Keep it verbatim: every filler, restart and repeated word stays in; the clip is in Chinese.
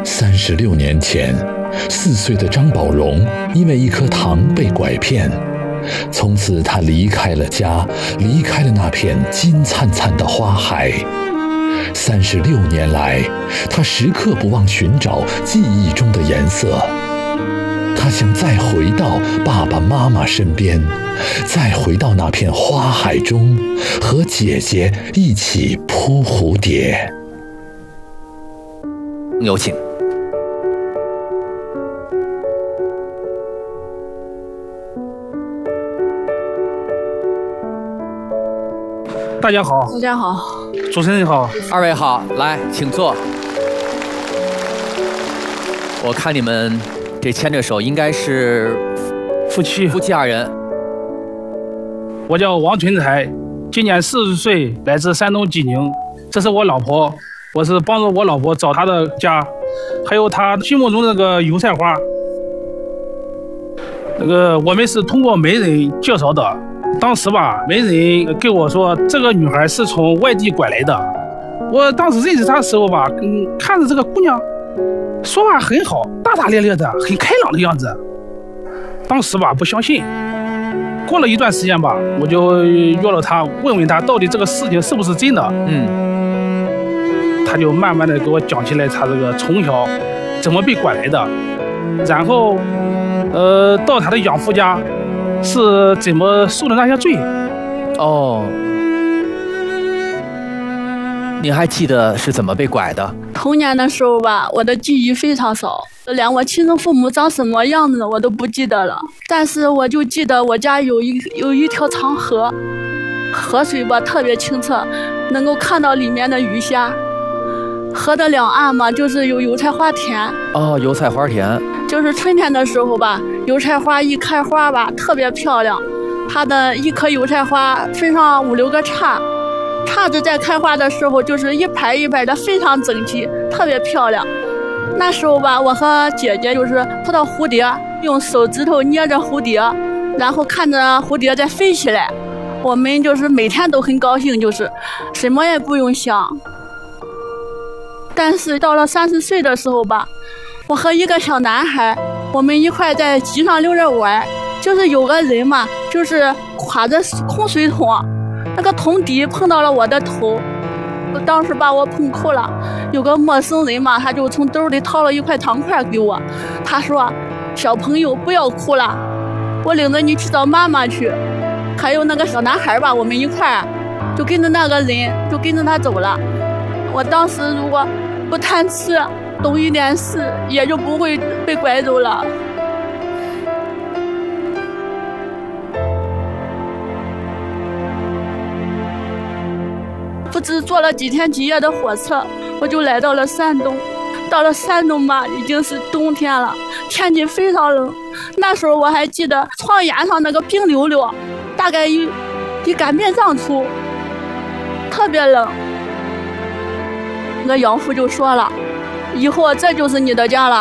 三十六年前，四岁的张宝荣因为一颗糖被拐骗，从此他离开了家，离开了那片金灿灿的花海。三十六年来，他时刻不忘寻找记忆中的颜色。他想再回到爸爸妈妈身边，再回到那片花海中，和姐姐一起扑蝴蝶。 有请。 大家好， 大家好， 主持人好， 二位好，来，请坐。我看你们这牵着手，应该是夫妻夫妻二人。 我叫王群才，今年四十岁，来自山东济宁。这是我老婆，我是帮助我老婆找她的家，还有她心目中那个油菜花。那个我们是通过媒人介绍的。当时吧，媒人跟我说这个女孩是从外地拐来的。我当时认识她的时候吧，嗯，看着这个姑娘说话很好，大大咧咧的，很开朗的样子。当时吧不相信，过了一段时间吧，我就约了她，问问她到底这个事情是不是真的。 嗯， 她就慢慢的给我讲起来她这个从小怎么被拐来的，然后呃到她的养父家是怎么受的那些罪。 哦，你还记得是怎么被拐的？ 童年的时候吧，我的记忆非常少，连我亲生父母长什么样子我都不记得了。但是我就记得我家有一有一条长河，河水吧特别清澈，能够看到里面的鱼虾。河的两岸嘛，就是有油菜花田。 哦，油菜花田。 就是春天的时候吧，油菜花一开花吧，特别漂亮。它的一颗油菜花分上五六个叉，叉子在开花的时候就是一排一排的，非常整齐，特别漂亮。那时候吧，我和姐姐就是扑到蝴蝶，用手指头捏着蝴蝶，然后看着蝴蝶在飞起来。我们就是每天都很高兴，就是什么也不用想。但是到了三十岁的时候吧，我和一个小男孩，我们一块在集上溜着玩，就是有个人嘛，就是挎着空水桶，那个桶底碰到了我的头，当时把我碰哭了。有个陌生人嘛，他就从兜里掏了一块糖块给我，他说：“小朋友不要哭了，我领着你去找妈妈去。”还有那个小男孩吧，我们一块就跟着那个人，就跟着他走了。我当时如果不贪吃，懂一点事，也就不会被拐走了。不知坐了几天几夜的火车，我就来到了山东。到了山东吧，已经是冬天了，天气非常冷。那时候我还记得窗沿上那个冰溜溜，大概一一擀面杖粗，特别冷。那养父就说了，以后这就是你的家了。